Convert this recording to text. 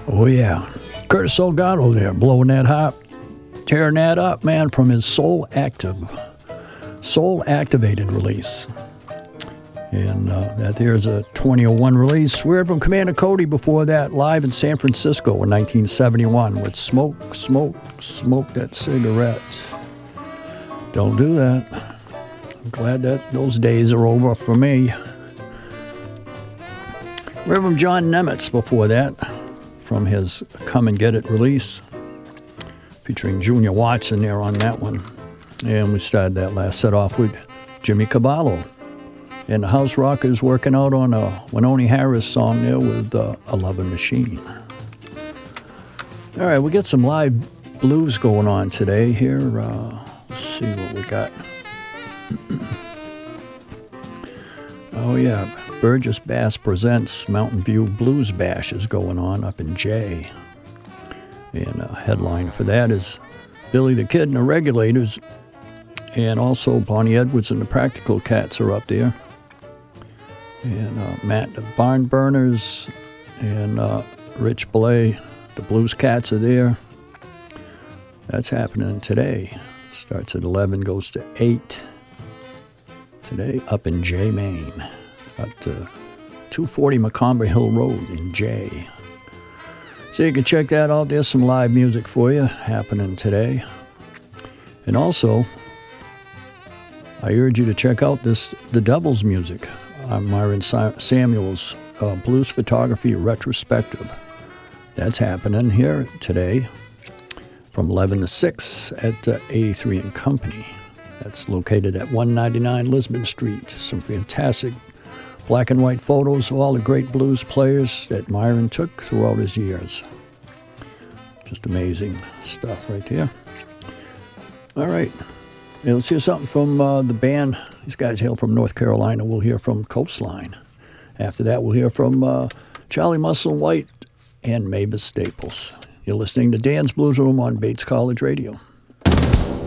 Oh, yeah. Curtis Salgado there, blowing that hop, tearing that up, man, from his Soul Activated release. And that there's a 2001 release. We heard from Commander Cody before that, live in San Francisco in 1971 with Smoke That Cigarette. Don't do that. I'm glad that those days are over for me. We heard from John Nemitz before that, from his Come and Get It release, featuring Junior Watson there on that one. And we started that last set off with Jimmy Cavallo and the House Rockers working out on a Wynonie Harris song there with A Lovin' Machine. All right, we got some live blues going on today here. Let's see what we got. Oh, yeah. Burgess Bass Presents Mountain View Blues Bash is going on up in Jay. And a headline for that is Billy the Kid and the Regulators. And also Bonnie Edwards and the Practical Cats are up there. And Matt the Barn Burners and Rich Blay, the Blues Cats are there. That's happening today. Starts at 11, goes to 8. Today up in Jay, Maine. At 240 Macomber Hill Road in Jay. So you can check that out. There's some live music for you happening today. And also, I urge you to check out The Devil's Music on Myron Samuel's Blues Photography Retrospective. That's happening here today from 11 to 6 at 83 and Company. That's located at 199 Lisbon Street. Some fantastic black and white photos of all the great blues players that Myron took throughout his years. Just amazing stuff right there. All right. Yeah, let's hear something from the band. These guys hail from North Carolina. We'll hear from Coastline. After that, we'll hear from Charlie Musselwhite White and Mavis Staples. You're listening to Dan's Blues Room on Bates College Radio.